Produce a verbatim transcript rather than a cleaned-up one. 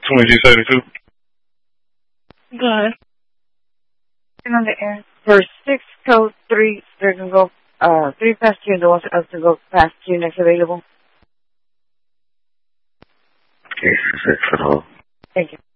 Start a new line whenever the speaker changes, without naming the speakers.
twenty-two seventy-two.
Good. On the air. For six code three, they're going to go uh, three past you and the ones else to go past you next available.
Okay, six at all.
Thank you.